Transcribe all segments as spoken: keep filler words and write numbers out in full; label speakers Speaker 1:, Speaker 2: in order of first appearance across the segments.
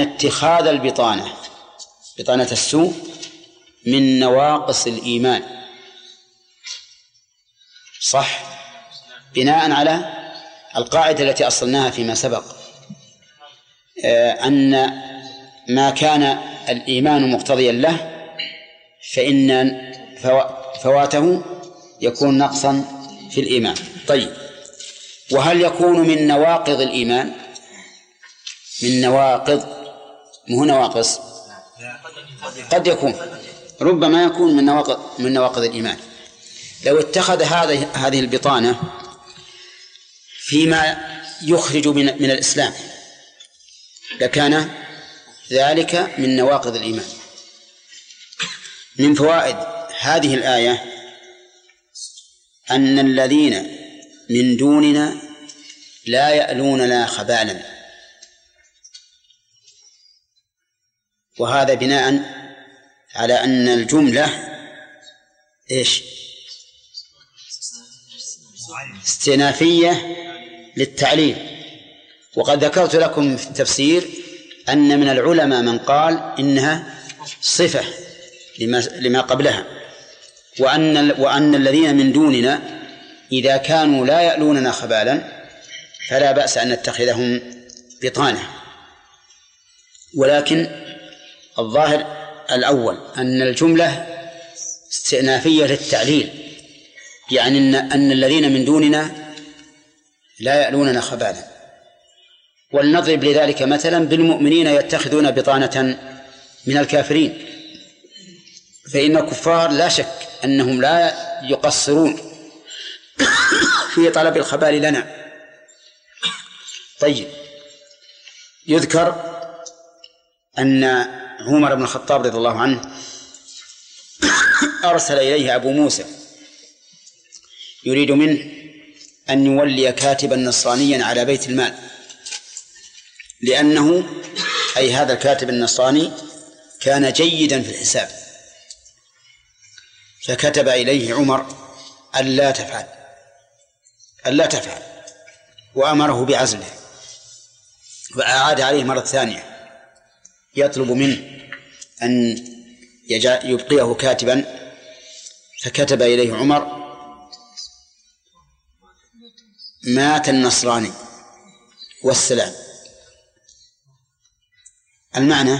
Speaker 1: اتخاذ البطانة بطانة السوء من نواقص الإيمان، صح؟ بناء على القاعدة التي أصلناها فيما سبق، أن ما كان الإيمان مقتضيا له فإن فواته يكون نقصا في الإيمان. طيب، وهل يكون من نواقض الإيمان؟ من نواقض، مو نواقص، قد يكون، ربما يكون من نواقض من نواقض الإيمان. لو اتخذ هذه هذه البطانة فيما يخرج من من الإسلام لكان ذلك من نواقض الإيمان. من فوائد هذه الآية أن الذين من دوننا لا يألوننا خبالا، وهذا بناء على أن الجملة إيش؟ استئنافية للتعليل. وقد ذكرت لكم في التفسير أن من العلماء من قال إنها صفة لما, لما قبلها، وأن, وأن الذين من دوننا إذا كانوا لا يألوننا خبالا فلا بأس أن نتخذهم بطانة. ولكن الظاهر الأول أن الجملة استئنافية للتعليل، يعني أن, أن الذين من دوننا لا يألوننا خبالا. ولنضرب لذلك مثلا بالمؤمنين يتخذون بطانة من الكافرين، فإن الكفار لا شك أنهم لا يقصرون في طلب الخبال لنا. طيب، يذكر أن عمر بن الخطاب رضي الله عنه أرسل إليه أبو موسى يريد منه أن يولي كاتبا نصرانيا على بيت المال، لأنه أي هذا الكاتب النصراني كان جيدا في الحساب، فكتب إليه عمر ألا تفعل ألا تفعل وأمره بعزله، وأعاد عليه مرة ثانية يطلب منه أن يبقيه كاتبا، فكتب إليه عمر مات النصراني والسلام. المعنى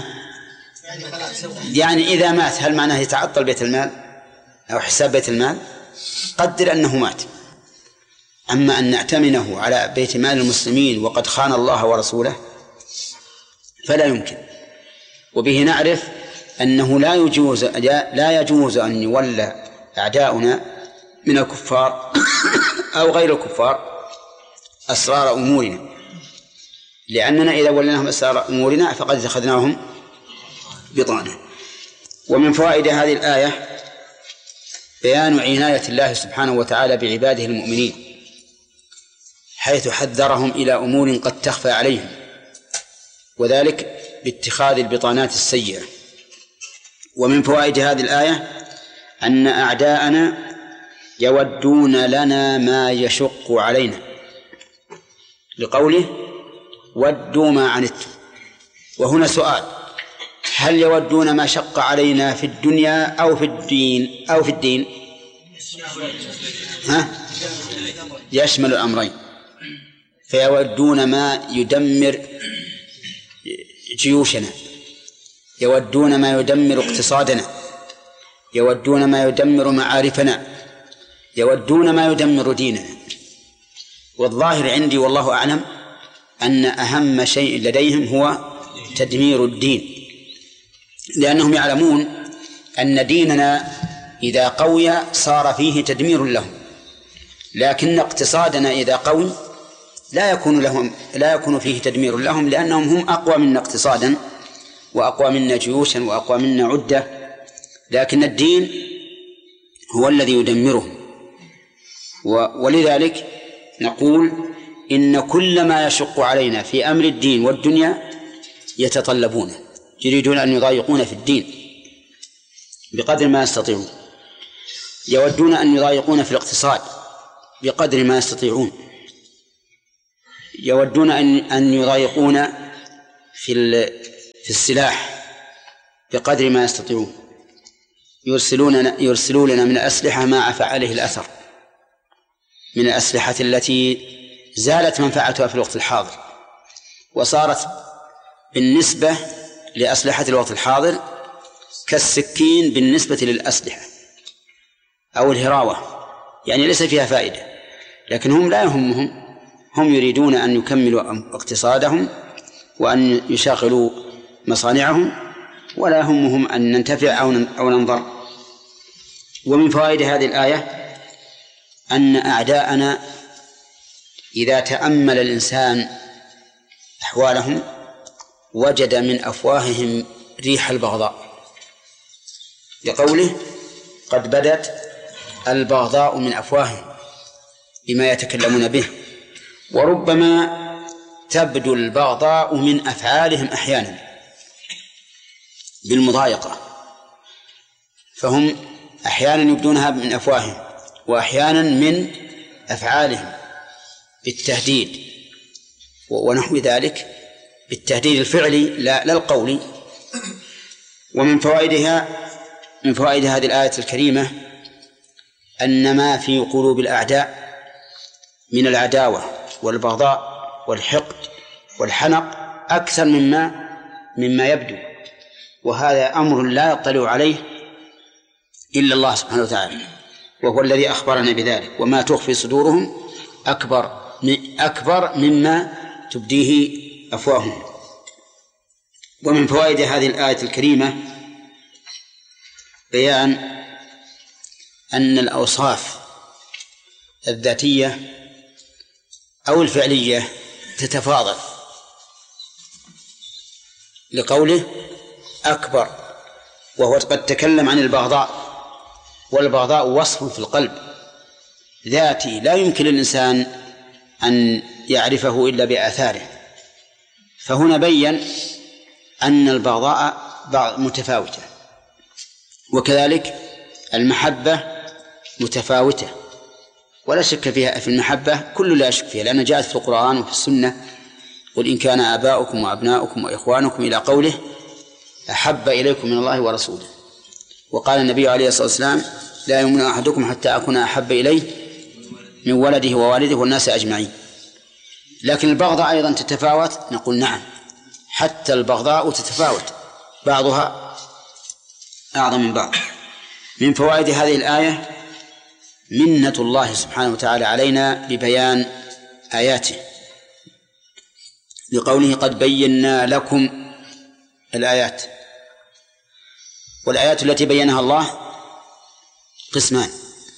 Speaker 1: يعني إذا مات هل معناه يتعطل بيت المال أو حساب بيت المال؟ قدر أنه مات. أما أن نأتمنه على بيت مال المسلمين وقد خان الله ورسوله فلا يمكن. وبه نعرف أنه لا يجوز لا يجوز أن يولى أعداؤنا من الكفار أو غير الكفار أسرار أمورنا، لأننا إذا وليناهم أسرار أمورنا فقد اتخذناهم بطانة. ومن فوائد هذه الآية بيان عناية الله سبحانه وتعالى بعباده المؤمنين، حيث حذرهم إلى أمور قد تخفى عليهم، وذلك باتخاذ البطانات السيئة. ومن فوائد هذه الآية أن أعداءنا يودون لنا ما يشق علينا، لقوله ودوا ما عنتم. وهنا سؤال: هل يودون ما شق علينا في الدنيا أو في الدين أو في الدين؟ ها؟ يشمل الأمرين، فيودون ما يدمر جيوشنا، يودون ما يدمر اقتصادنا، يودون ما يدمر معارفنا، يودون ما يدمر ديننا. والظاهر عندي والله أعلم أن أهم شيء لديهم هو تدمير الدين، لأنهم يعلمون أن ديننا إذا قوي صار فيه تدمير لهم، لكن اقتصادنا إذا قوي لا يكون لهم لا يكون فيه تدمير لهم، لأنهم هم أقوى منا اقتصادا وأقوى منا جيوشا وأقوى منا عدة، لكن الدين هو الذي يدمره. ولذلك نقول إن كل ما يشق علينا في أمر الدين والدنيا يتطلبونه، يريدون أن يضايقون في الدين بقدر ما يستطيعون، يودون أن يضايقون في الاقتصاد بقدر ما يستطيعون، يودون أن أن يضايقون في في السلاح بقدر ما يستطيعون، يرسلون يرسلون لنا من الأسلحة ما عفى عليه الأثر من الأسلحة التي زالت منفعتها في الوقت الحاضر، وصارت بالنسبة لأسلحة الوقت الحاضر كالسكين بالنسبة للأسلحة أو الهراوة، يعني ليس فيها فائدة. لكن هم لا يهمهم، هم يريدون أن يكملوا اقتصادهم وأن يشغلوا مصانعهم، ولا يهمهم أن ننتفع أو ننضر. ومن فوائد هذه الآية أن أعداءنا إذا تأمل الإنسان أحوالهم وجد من أفواههم ريح البغضاء، لقوله قد بدت البغضاء من أفواههم بما يتكلمون به. وربما تبدو البغضاء من أفعالهم أحيانا بالمضايقة، فهم أحيانا يبدونها من أفواههم وأحيانا من أفعالهم بالتهديد ونحو ذلك، بالتهديد الفعلي لا, لا القولي. ومن فوائدها من فوائد هذه الآية الكريمة أن ما في قلوب الأعداء من العداوة والبغضاء والحقد والحنق أكثر مما مما يبدو، وهذا أمر لا يطلع عليه إلا الله سبحانه وتعالى، وهو الذي أخبرنا بذلك. وما تخفي صدورهم أكبر أكبر مما تبديه أفواههم. ومن فوائد هذه الآية الكريمة بيان أن الأوصاف الذاتية أو الفعلية تتفاضل، لقوله أكبر، وهو قد تكلم عن البغضاء، والبغضاء وصف في القلب ذاتي لا يمكن للإنسان أن يعرفه إلا بآثاره، فهنا بيّن أن البغضاء متفاوتة، وكذلك المحبة متفاوتة، ولا شك فيها في المحبة، كل لا شك فيها، لأنها جاءت في القرآن وفي السنة: قل إن كان آباؤكم وأبناؤكم وإخوانكم إلى قوله أحب إليكم من الله ورسوله. وقال النبي عليه الصلاة والسلام: لا يؤمن أحدكم حتى أكون أحب إليه من ولده ووالده والناس أجمعين. لكن البغضاء أيضا تتفاوت، نقول نعم، حتى البغضاء تتفاوت، بعضها أعظم من بعض. من فوائد هذه الآية منة الله سبحانه وتعالى علينا ببيان آياته، لقوله قد بينا لكم الآيات. والآيات التي بينها الله قسمان: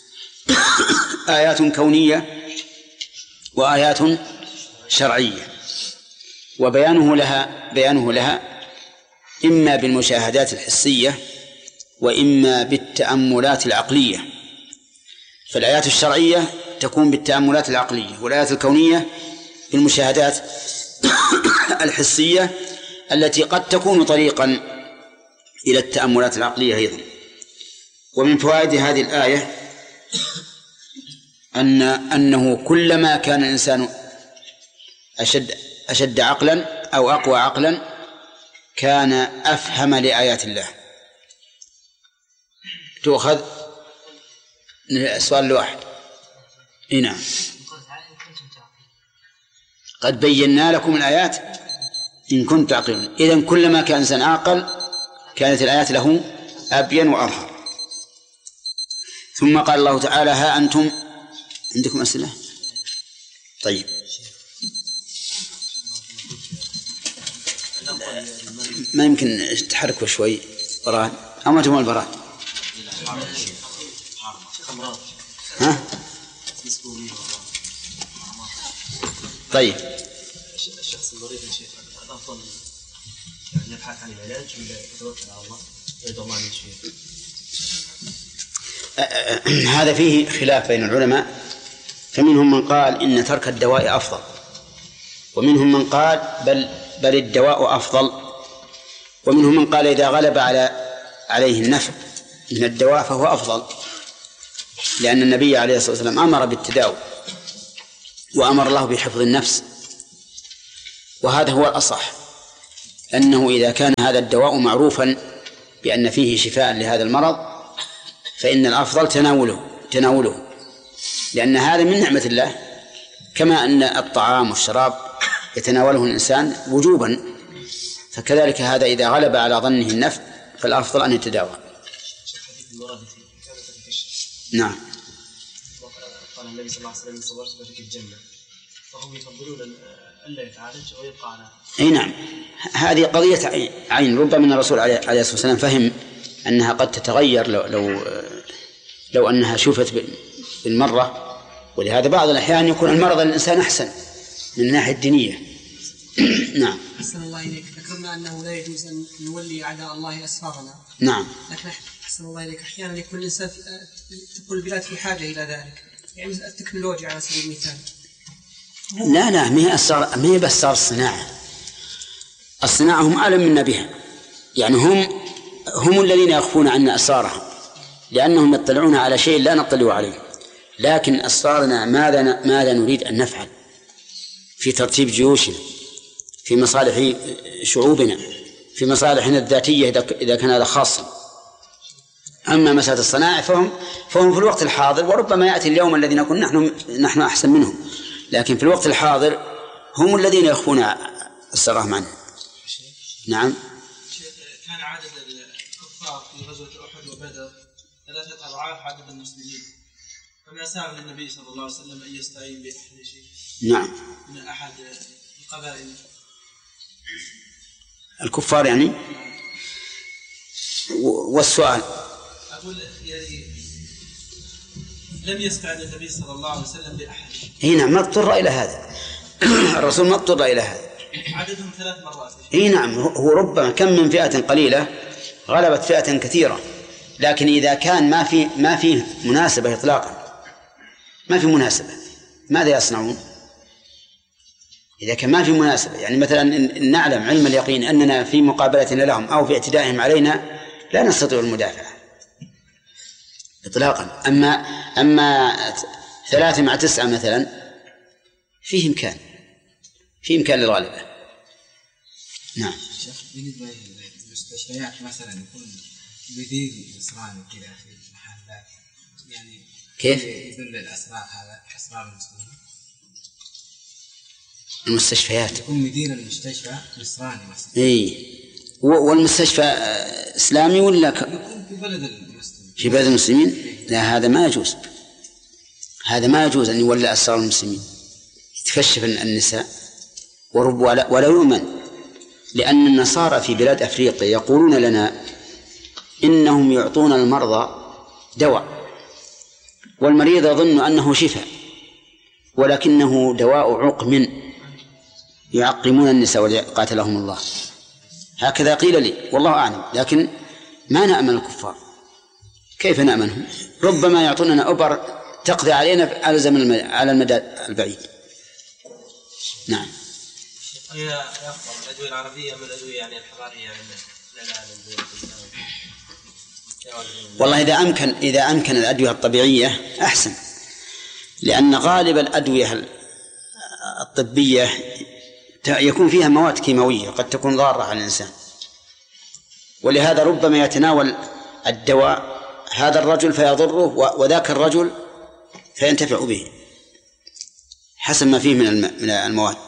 Speaker 1: آيات كونية وآيات شرعية. وبيانه لها بيانه لها إما بالمشاهدات الحسية وإما بالتأملات العقلية. فالآيات الشرعية تكون بالتأملات العقلية، والآيات الكونية بالمشاهدات الحسية التي قد تكون طريقا إلى التأملات العقلية أيضا. ومن فوائد هذه الآية أن أنه كلما كان الإنسان أشد أشد عقلا أو أقوى عقلا كان أفهم لآيات الله. تؤخذ السؤال الواحد. نعم، قد بينا لكم الآيات إن كنتم تعقلون. إذن كلما كان الإنسان عاقل كانت الآيات له أبين وأظهر. ثم قال الله تعالى: ها أنتم عندكم أسئلة؟ طيب، ما يمكن تحركوا شوي براد أما جمال براد. ها؟ طيب،
Speaker 2: الشخص المريض يا شيخ أفضل يعني يبحث عن العلاج ولا يتوكل على الله ويدعو الله من شيء؟
Speaker 1: هذا فيه خلاف بين العلماء، فمنهم من قال إن ترك الدواء أفضل، ومنهم من قال بل بل الدواء أفضل، ومنهم من قال إذا غلب على عليه النفع من الدواء فهو أفضل، لأن النبي عليه الصلاة والسلام أمر بالتداوي وأمر الله بحفظ النفس، وهذا هو الأصح. أنه إذا كان هذا الدواء معروفا بأن فيه شفاء لهذا المرض فإن الأفضل تناوله تناوله لأن هذا من نعمة الله، كما أن الطعام والشراب يتناوله الإنسان وجوبا، فكذلك هذا إذا غلب على ظنه النفع فالأفضل أن يتداوى. نعم.
Speaker 2: قال النبي صلى الله عليه وسلم صبرت فيك الجنة، فهم يفضلون ألا يتعالج أو يبقى على.
Speaker 1: أي نعم، هذه قضية عين. ربما من الرسول عليه الصلاة والسلام فهم أنها قد تتغير لو لو لو أنها شفت بالمرة، ولهذا بعض الأحيان يكون المرض الإنسان أحسن من الناحية الدينية. نعم.
Speaker 3: أحسن الله إليك. ذكرنا أنه لا يجوز أن نولي أعداء الله أسفارنا.
Speaker 1: نعم.
Speaker 3: لكن أحسن الله إليك أحيانا يكون الإنسان تكون البلاد في حاجة إلى ذلك، يعني التكنولوجيا على سبيل المثال.
Speaker 1: لا لا ما هي أسرار، ما هي بس صار الصناعة. الصناعة هم أعلم منا بها، يعني هم هم الذين يخفون عنا أسرارهم لأنهم يطلعون على شيء لا نطلع عليه. لكن أسرارنا ماذا ماذا نريد أن نفعل في ترتيب جيوشنا، في مصالح شعوبنا، في مصالحنا الذاتية إذا كان هذا خاصا. أما مسألة الصناعة فهم فهم في الوقت الحاضر، وربما يأتي اليوم الذي نكون نحن نحن أحسن منهم، لكن في الوقت الحاضر هم الذين يخفون أسرارهم عنه. نعم.
Speaker 4: كان عدد الكفار في غزوة أحد وبدر ثلاثة أضعاف عدد المسلمين، فما ساعد النبي صلى الله عليه وسلم أن يستعين بأحد شيء.
Speaker 1: نعم.
Speaker 4: من أحد القبائل
Speaker 1: الكفار يعني. والسؤال
Speaker 4: أقول يعني لم يستعين النبي صلى الله عليه وسلم بأحد.
Speaker 1: اي نعم، ما اضطر إلى هذا. الرسول ما اضطر إلى هذا.
Speaker 4: عددهم ثلاث مرات.
Speaker 1: اي نعم، هو ربما كم من فئة قليلة غلبت فئة كثيرة، لكن إذا كان ما في ما في مناسبة إطلاقا، ما في مناسبة، ماذا يصنعون؟ إذا كان ما في مناسبة، يعني مثلا نعلم علم اليقين أننا في مقابلتنا لهم أو في اعتدائهم علينا لا نستطيع المدافعة إطلاقا. أما أما ثلاثة مع تسعة مثلا فيه إمكان، فيه إمكان للغالبة. نعم.
Speaker 5: شيخ بالنسبة للمستشفيات مثلا يكون بديل إسرائيل كذا في المحلات، يعني
Speaker 1: كيف
Speaker 5: يدل الأسرار هذا أسرار المسلمين؟
Speaker 1: المستشفيات
Speaker 5: يكون مدير المستشفى نصراني مثلا.
Speaker 1: إيه، والمستشفى إسلامي ولا ك...
Speaker 5: يكون في بلد المسلمين.
Speaker 1: في بلد المسلمين؟ لا، هذا ما يجوز، هذا ما يجوز أن يولى أسرار المسلمين، يتكشف النساء ورب ولا, ولا يؤمن. لأن النصارى في بلاد أفريقيا يقولون لنا إنهم يعطون المرضى دواء والمريض يظن أنه شفاء، ولكنه دواء عقم يعقمون النساء قاتلهم الله. هكذا قيل لي والله أعلم، لكن ما نأمن الكفار. كيف نأمنهم؟ ربما يعطوننا أبر تقضي علينا على زمن على المدى البعيد. نعم.
Speaker 4: هي أفضل الأدوية العربية من الأدوية يعني الحضارية يعني
Speaker 1: والله إذا أمكن إذا أمكن الأدوية الطبيعية أحسن، لأن غالب الأدوية الطبية يكون فيها مواد كيماوية قد تكون ضارة على الإنسان، ولهذا ربما يتناول الدواء هذا الرجل فيضره وذاك الرجل فينتفع به حسب ما فيه من المواد.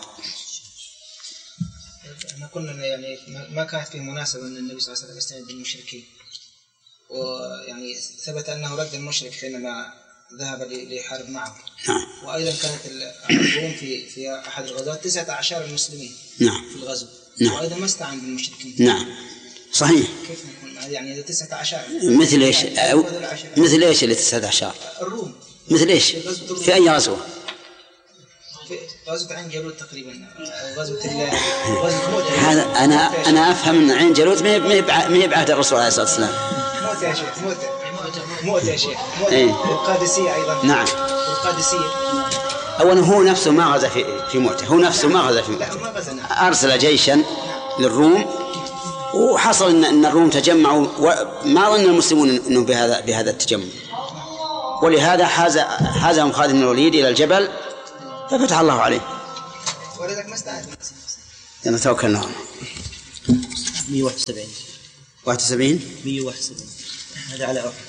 Speaker 6: احنا كنا يعني ما كانت فيه مناسبة أن النبي صلى الله عليه وسلم يستعين بالمشركين، ويعني ثبت أنه رد المشرك حينما ذهب ليحارب معه.
Speaker 1: نعم.
Speaker 6: وأيضا كانت الروم في في أحد الغزوات تسعة عشر المسلمين.
Speaker 1: نعم.
Speaker 6: في الغزو.
Speaker 1: نعم.
Speaker 6: وأيضا ما استعان بالمشركين.
Speaker 1: نعم صحيح.
Speaker 6: كيف نكون يعني إذا تسعة عشر
Speaker 1: مثل إيش؟ مثل إيش اللي تسعة عشر؟
Speaker 6: الروم.
Speaker 1: مثل إيش؟ في أي غزوة؟
Speaker 6: في غزوة عين جالوت تقريبا، غزوة غزوة موت.
Speaker 1: هذا أنا أنا أفهم أن عين جالوت ما هي ما هي بعهد الرسول عليه الصلاة والسلام.
Speaker 6: موت يا شيخ، موت موت يا شيخ.
Speaker 1: إيه.
Speaker 6: والقادسية أيضا.
Speaker 1: نعم.
Speaker 6: والقادسية.
Speaker 1: أولا هو نفسه ما غزا في في موته، هو نفسه ما غزا في موته. أرسل جيشا للروم وحصل إن إن الروم تجمعوا وما ظن المسلمون إنه بهذا بهذا التجمع، ولهذا حاز حازهم خالد بن الوليد إلى الجبل ففتح الله عليه.
Speaker 6: ولذلك ما استعان.
Speaker 1: يلا توكلنا.
Speaker 2: مئة وواحد وسبعين.
Speaker 1: واحد وسبعين
Speaker 2: مئة وواحد وسبعين هذا على أحد.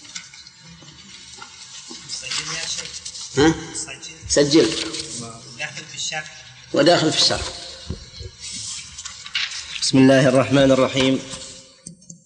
Speaker 1: ها؟ سجل.
Speaker 3: داخل في الشرح.
Speaker 1: وداخل في الشرح.
Speaker 2: بسم الله الرحمن الرحيم.